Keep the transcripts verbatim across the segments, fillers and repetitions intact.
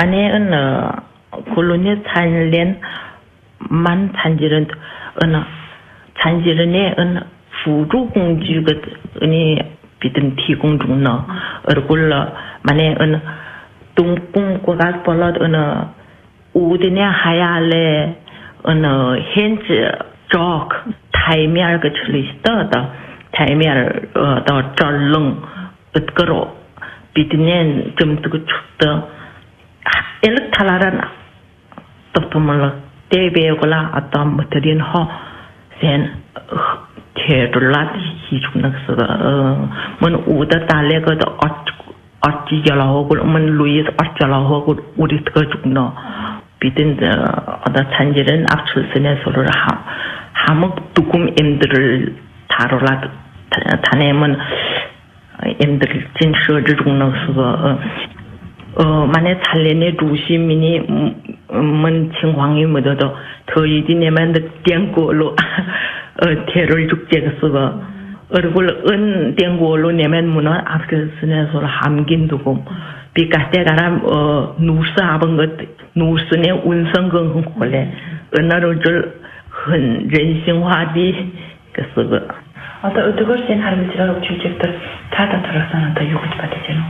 만에는 콜로니 찬련 만 찬지른 어느 찬지른의 어느 부주공주가 어느 비든 티공중너 얼굴 만에 어느 동공과가 벌어 어느 우드네 하야래 어느 현지 쪽 타이미알 그 처리스터다 타이미알 어더 절릉 으트거로 비드네 좀 뜨고 춥다 엘탈라란 또또물 대배고라 어떤 것들인 허센 테르라 히죽나서 뭔 우다 달래거도 어찌절하고 뭔 루이스 어찌절하고 우리 그 죽노 비든 어다 찬지는 앞출선에 서로 함 함uk 두금 임들을 다루라 다네면 임들 진쇼 죽노서 어 만에 살레네 주시민이 뭔情况이 뭐도 더 이디네만 땡고로 어 테러를 죽제가서 얼굴 은 땡고로 내면 문어 앞에서서 함긴 두고 비까때가라 어 누사 아번 것 누스네 운성근 홀래 은나로줄 흔人性化的 그서 어떤 어떻게 하는 지라고 주제들 다다 들었잖아. 요구 받으세요.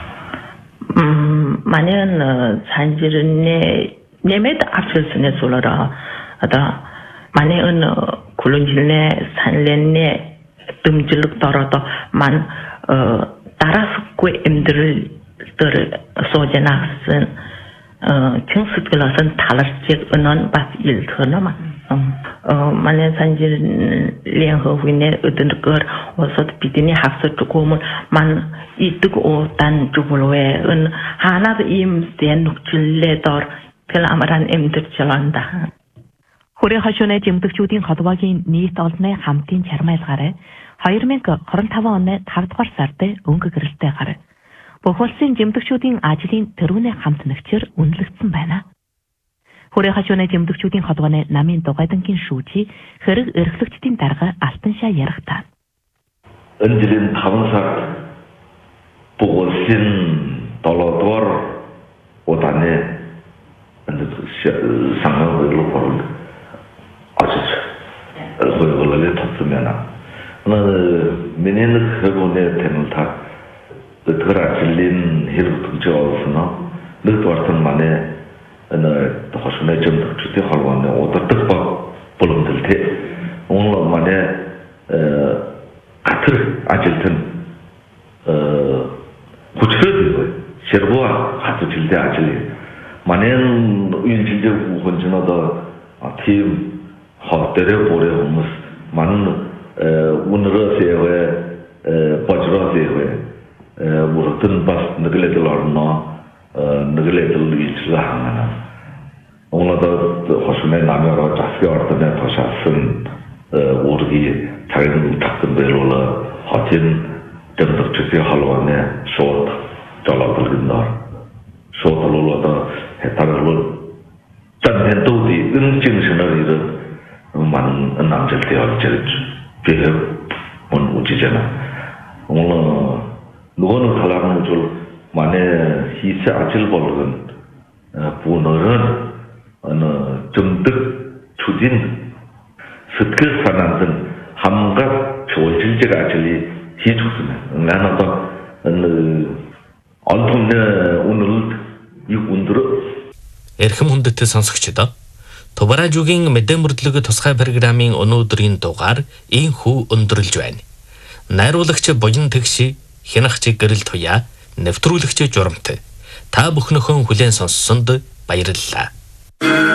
음, 만약은 산지른에 내매다 앞서서네 솔라라 하다 만약은 굴른질내 산렌내 뜸질럭 떨어도 만 어 따라서고 임들을 들 소제나선 어 청습글라선 달라지 은원 바 일터나만 어 만약 산지른联合会내 어떤 걸 어서 비디니 학습 조금은 만 이뜨고 단 주불로에 은 하나도 임된 녹질레더 별아마란 임들 절한다. Хүрээ хошооны жимдэгчүүдийн холбоогийн нийт олонны хамтын чармайль гараа two thousand twenty-five оны five дугаар сард өнгө гэрэлтэй гараа. Бүх улсын жимдэгчүүдийн ажлын төрөний хамт нэгчээр үнэлэгдсэн байна. Хүрээ хошооны жимдэгчүүдийн холбооны намын дугайдангийн шүүжи хэрэг эрхлэгчдийн дарга алтаншаа ярихтаа. Энэлийн таван сар 부고신 dollar 오단에 상황으로 보는 아주 그걸로 탔으면아 그 민에는 그거네 되는 다 그거라 질린 해로 저어서나 너도 같은 만에 어느 도시내 좀 주대 할원에 어떻게 봐 볼음들 때 오늘 만에 어 같은 아질튼 어 구체적으로 servoa 같이 질대 아질리 만엔 윤질대 우혼지나다 팀 호텔에 보래 오mus 많은 오늘의 세회 버즈라 세회 무릇은 바스 느글레들어나 느글레들 이치라 하나 오늘도 호수내 남여로 자스게 어떤에 도샤슨 우르기 자기는 탁든 배로라 호진 점적 주제 할로네 쇼트 잘라들긴다 쇼트로로다 해타를 전hen도디 은증신을 이런 많은 남들 되었지 비해 본 우지잖아 오늘 누구는 살아가는 줄 만에 희세 아질 벌건 부너는 어느 점득 추진 스킬 산안은 함각 조질제가 아질이 희죽스네 나는 또 어느 얼통내 오늘 이 운들어 эрхэм хүндэт сонсогчдоо Тубаражуугийн мэдээ-мөрдлөг тусгай программын өнөөдрийн дугаар ийхүү өндөрлж байна. Найруулагч Буян Тэгши, хянагч Гэрэл Туяа, нэвтрүүлэгч Журамт. Та бүхнийхөө хүлээн сонссонд баярлалаа.